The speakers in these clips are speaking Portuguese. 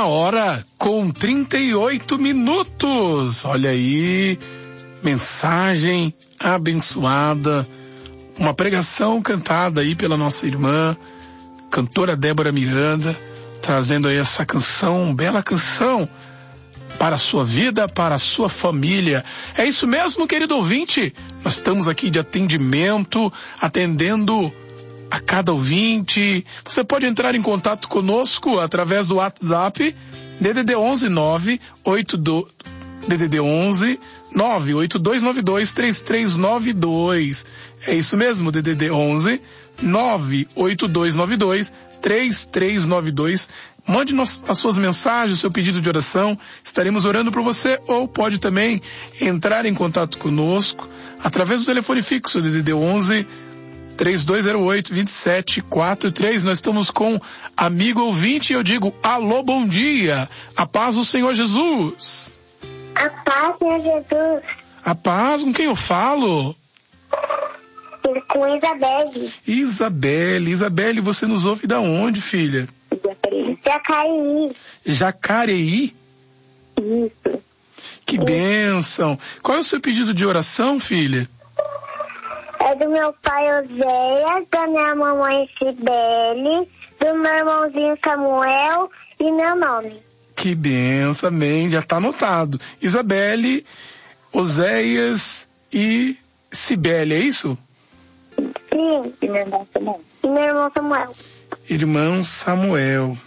1h38. Olha aí, mensagem abençoada, uma pregação cantada aí pela nossa irmã, cantora Débora Miranda, trazendo aí essa canção, bela canção, para a sua vida, para a sua família. É isso mesmo, querido ouvinte? Nós estamos aqui de atendimento, atendendo a cada ouvinte. Você pode entrar em contato conosco através do WhatsApp DDD 11 98292 3392. É isso mesmo, DDD 11 98292 3392. Mande as suas mensagens, o seu pedido de oração, estaremos orando por você, ou pode também entrar em contato conosco através do telefone fixo DDD 11 3208-2743. Nós estamos com amigo ouvinte e eu digo, alô, bom dia, a paz do Senhor Jesus. A paz, Senhor Jesus. A paz, com quem eu falo? Com Isabelle. Isabelle, você nos ouve da onde, filha? Jacareí. Jacareí? Isso. Que bênção. Qual é o seu pedido de oração, filha? É do meu pai Oséias, da minha mamãe Cibele, do meu irmãozinho Samuel e meu nome. Que bênção, amém, já está anotado. Isabelle, Oséias e Cibele, é isso? Sim. E meu irmão Samuel. Irmão Samuel.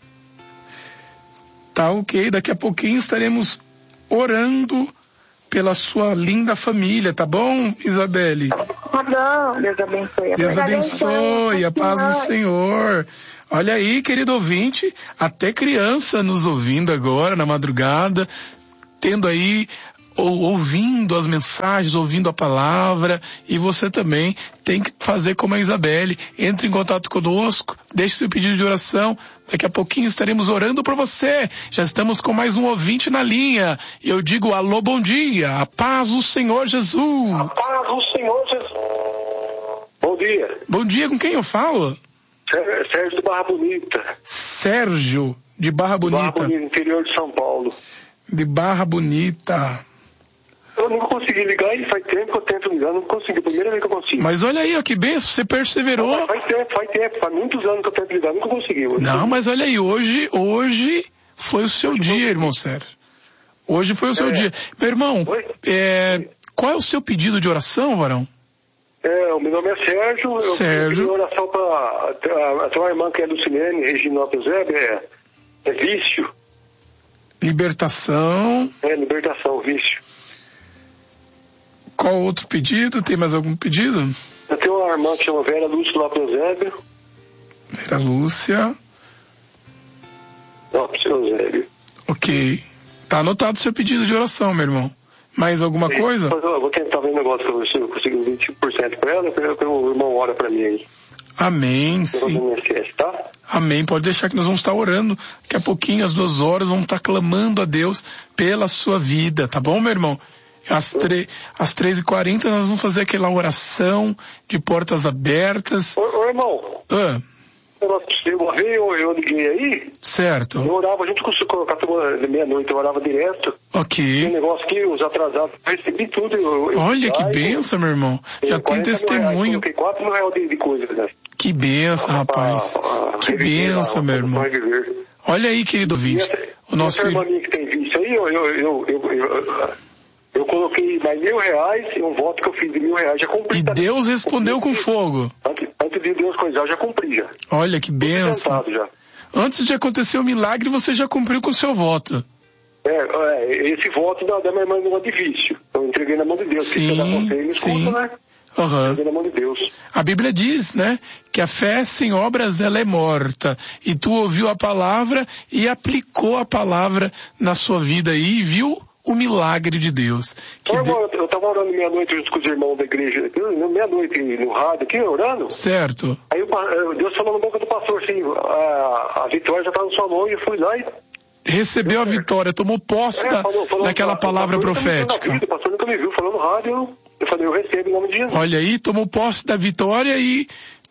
Tá ok, daqui a pouquinho estaremos orando pela sua linda família, tá bom, Isabelle? Tá bom. Deus abençoe. Deus abençoe, a paz do Senhor. Olha aí, querido ouvinte, até criança nos ouvindo agora na madrugada, tendo aí, ouvindo as mensagens, ouvindo a palavra, e você também tem que fazer como a Isabelle, entre em contato conosco, deixe seu pedido de oração, daqui a pouquinho estaremos orando por você. Já estamos com mais um ouvinte na linha, e eu digo alô, bom dia, a paz do Senhor Jesus. A paz do Senhor Jesus. Bom dia. Bom dia, com quem eu falo? Sérgio de Barra Bonita. Sérgio de Barra Bonita. Barra Bonita, interior de São Paulo. De Barra Bonita. Eu nunca consegui ligar e faz tempo que eu tento ligar, não consegui, primeira vez que eu consigo. Mas olha aí, ó, que benção, você perseverou. Não, faz tempo, faz muitos anos que eu tento ligar, nunca consegui. Não, mas olha aí, hoje foi o seu dia, irmão Sérgio. Hoje foi o seu dia. Meu irmão, qual é o seu pedido de oração, varão? O meu nome é Sérgio. Sérgio. Eu pedi oração para até uma irmã que é do Cilene, Regina Eusébio, é vício. Libertação. Libertação, vício. Qual outro pedido? Tem mais algum pedido? Eu tenho uma irmã que chama Vera Lúcia Lopes Eusébio. Vera Lúcia. Lopes Eusébio. Ok. Tá anotado o seu pedido de oração, meu irmão. Mais alguma coisa? Eu vou tentar ver um negócio pra ver se eu consigo 20% pra ela, que o irmão ora pra mim aí. Amém, sim. Não me esquece, tá? Amém, pode deixar que nós vamos estar orando. Daqui a pouquinho, às 2h, vamos estar clamando a Deus pela sua vida, tá bom, meu irmão? Às 3h40 nós vamos fazer aquela oração de portas abertas. Ô irmão. Eu liguei aí. Certo. Eu orava junto com a turma de meia-noite, eu orava direto. Ok. Tem um negócio aqui, os atrasados, eu recebi tudo. Olha que benção, meu irmão. Já tem testemunho. Eu coloquei R$4.000 de coisa, né? Que benção, rapaz. Que benção, meu irmão. Olha aí, querido ouvinte. O nosso irmão que tem visto aí, eu coloquei mais R$1.000 e um voto que eu fiz de R$1.000, já cumpri. E Deus respondeu com fogo. Antes de Deus coisar, eu já cumpri já. Olha que benção. Já. Antes de acontecer o milagre, você já cumpriu com o seu voto. Esse voto da minha irmã não é de vício. Eu entreguei na mão de Deus. Sim, sim. Né? Uhum. Na mão de Deus. A Bíblia diz, né, que a fé sem obras ela é morta. E tu ouviu a palavra e aplicou a palavra na sua vida aí e viu o milagre de Deus. Eu estava orando meia-noite junto com os irmãos da igreja, meia-noite no rádio aqui, orando. Certo. Aí Deus falou na boca do pastor assim, a vitória já está na sua mão, e eu fui lá e recebeu a vitória, tomou posse daquela palavra profética. O pastor nunca me viu falando no rádio, eu falei, eu recebo em nome de Jesus. Olha aí, tomou posse da vitória e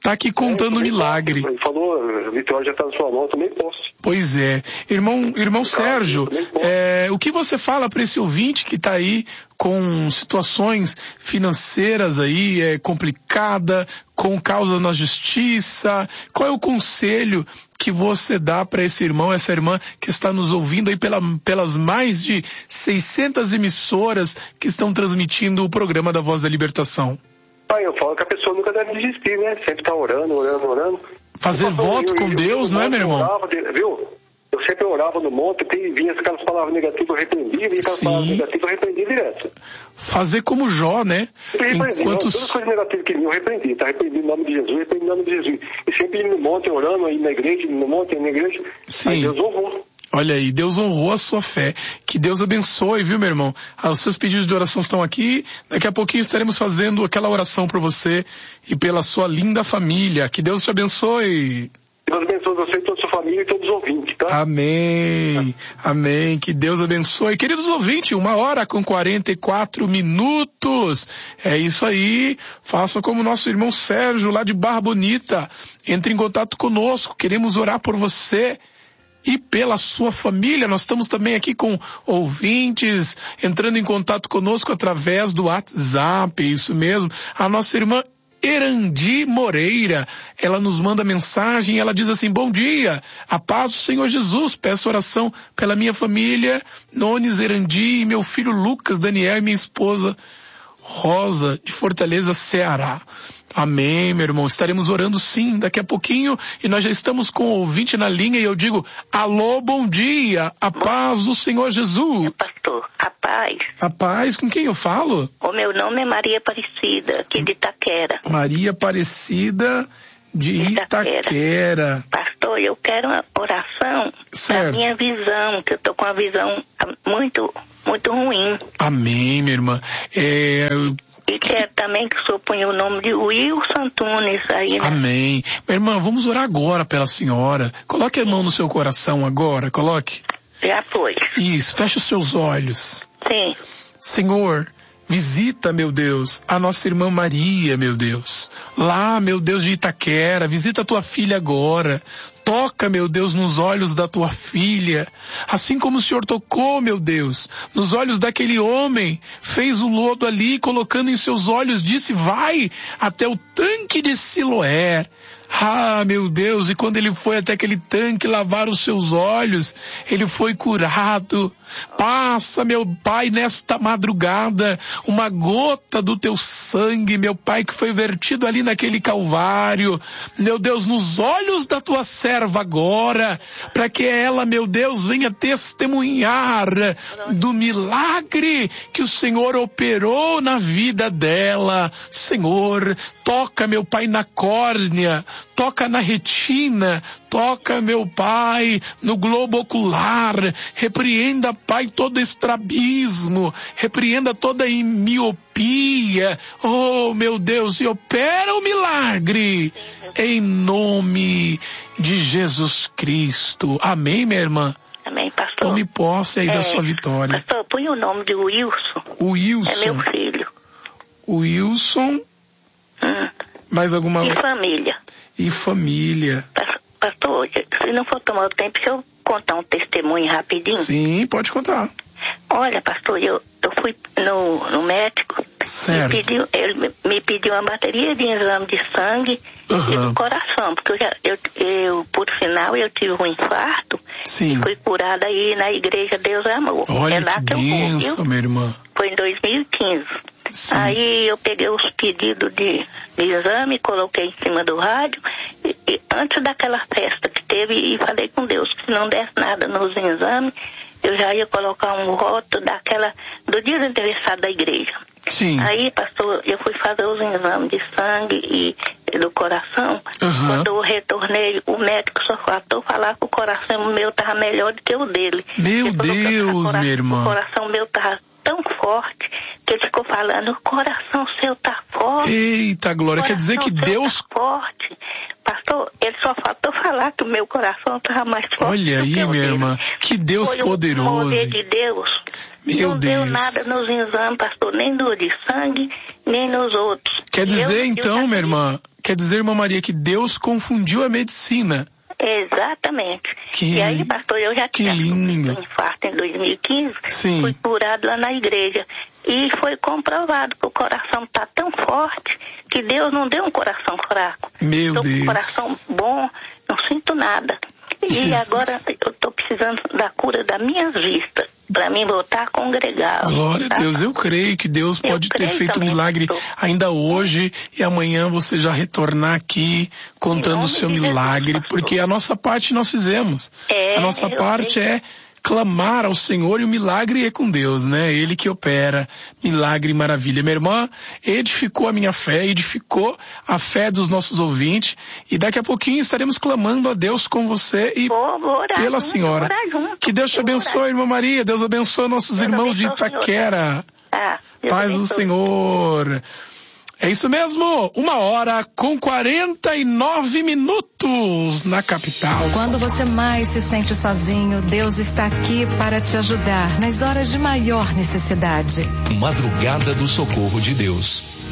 Tá aqui contando o milagre. Ele falou, a vitória já está na sua mão, eu também posso. Pois é. Irmão Sérgio, o que você fala para esse ouvinte que está aí com situações financeiras aí complicada, com causa na justiça? Qual é o conselho que você dá para esse irmão, essa irmã que está nos ouvindo aí pelas mais de 600 emissoras que estão transmitindo o programa da Voz da Libertação? Eu falo que a pessoa nunca deve desistir, né? Sempre tá orando. Fazer voto com Deus, não é, meu irmão? Eu sempre orava no monte, vinha aquelas palavras negativas, eu repreendia, vinha aquelas palavras negativas, eu repreendia direto. Fazer como Jó, né? Todas as coisas negativas que vinham, eu repreendi, tá? Repreendi em nome de Jesus, repreendi em nome de Jesus. E sempre indo no monte, orando, aí na igreja, no monte, na igreja. Sim. Aí Deus honrou. Olha aí, Deus honrou a sua fé. Que Deus abençoe, viu, meu irmão? Os seus pedidos de oração estão aqui. Daqui a pouquinho estaremos fazendo aquela oração por você e pela sua linda família. Que Deus te abençoe. Deus abençoe você e toda a sua família e todos os ouvintes, tá? Amém. Amém. Que Deus abençoe. Queridos ouvintes, 1h44. É isso aí. Faça como nosso irmão Sérgio, lá de Barra Bonita. Entre em contato conosco. Queremos orar por você e pela sua família. Nós estamos também aqui com ouvintes entrando em contato conosco através do WhatsApp, isso mesmo. A nossa irmã Erandi Moreira, ela nos manda mensagem, ela diz assim: bom dia, a paz do Senhor Jesus, peço oração pela minha família, Nones Erandi, e meu filho Lucas Daniel e minha esposa Rosa, de Fortaleza, Ceará. Amém, meu irmão. Estaremos orando sim daqui a pouquinho e nós já estamos com o ouvinte na linha e eu digo, alô, bom dia, a paz do Senhor Jesus. Pastor, a paz. A paz, com quem eu falo? O meu nome é Maria Aparecida, aqui de Itaquera. Maria Aparecida de Itaquera. Pastor, eu quero uma oração da minha visão, que eu tô com uma visão muito ruim. Amém, minha irmã. E quero também que o senhor ponha o nome de Wilson Antunes aí, né? Amém. Minha irmã, vamos orar agora pela senhora. Coloque a mão no seu coração agora, coloque. Já foi. Isso, feche os seus olhos. Sim. Senhor, visita, meu Deus, a nossa irmã Maria, meu Deus. Lá, meu Deus, de Itaquera, visita a tua filha agora. Toca, meu Deus, nos olhos da tua filha, assim como o Senhor tocou, meu Deus, nos olhos daquele homem, fez o lodo ali, colocando em seus olhos, disse, vai até o tanque de Siloé. Ah, meu Deus, e quando ele foi até aquele tanque lavar os seus olhos, ele foi curado. Passa, meu Pai, nesta madrugada, uma gota do teu sangue, meu Pai, que foi vertido ali naquele Calvário. Meu Deus, nos olhos da tua serva agora, para que ela, meu Deus, venha testemunhar do milagre que o Senhor operou na vida dela. Senhor, toca, meu Pai, na córnea, toca na retina, toca, meu Pai, no globo ocular, repreenda, Pai, todo estrabismo, repreenda toda miopia, oh, meu Deus, e opera o milagre, em nome de Jesus Cristo. Amém, minha irmã? Amém, pastor. Tome posse aí da sua vitória. Pastor, põe o nome de Wilson. Wilson. É meu filho. Wilson. Mais alguma? E família. E família. Pastor, se não for tomar o tempo, se eu contar um testemunho rapidinho? Sim, pode contar. Olha, pastor, eu fui no médico. Certo. Ele me pediu uma bateria de exame de sangue e do coração, porque eu por final, eu tive um infarto. Sim. E fui curada aí na igreja Deus Amor. Olha, é lá que bênção, minha irmã. Foi em 2015. Sim. Aí eu peguei os pedidos de exame, coloquei em cima do rádio e antes daquela festa que teve, e falei com Deus que se não desse nada nos exames, eu já ia colocar um voto do dia do aniversário da igreja. Sim. Aí, pastor, eu fui fazer os exames de sangue e do coração. Quando eu retornei, o médico só faltou falar que o coração meu estava melhor do que o dele. Meu Deus, minha irmã. O coração meu estava tão forte que ele ficou falando, o coração seu tá forte. Eita, Glória, quer dizer que Deus... Tá forte. Pastor, ele só faltou falar que o meu coração estava mais forte. Olha aí, minha irmã, que Deus foi poderoso. O poder de Deus. Meu não Deus. Deu nada nos exames, pastor, nem do de sangue, nem nos outros. Quer dizer, então, minha irmã, quer dizer, irmã Maria, que Deus confundiu a medicina. Exatamente. E aí, pastor, eu já tinha sofrido um infarto em 2015. Sim. Fui curado lá na igreja. E foi comprovado que o coração está tão forte que Deus não deu um coração fraco. Meu Deus. Um coração bom, não sinto nada. Jesus. E agora eu estou precisando da cura das minhas vistas, para mim voltar a congregar. Glória a Deus, eu creio que Deus pode ter feito um milagre ainda hoje e amanhã você já retornar aqui contando o seu milagre, porque a nossa parte nós fizemos. A nossa parte é clamar ao Senhor, e o milagre é com Deus, né? Ele que opera milagre e maravilha. Minha irmã edificou a minha fé, edificou a fé dos nossos ouvintes, e daqui a pouquinho estaremos clamando a Deus com você e pela senhora. Que Deus te abençoe, irmã Maria. Deus abençoe nossos irmãos de Itaquera. Paz do Senhor. É isso mesmo, 1h49 na capital. Quando você mais se sente sozinho, Deus está aqui para te ajudar nas horas de maior necessidade. Madrugada do Socorro de Deus.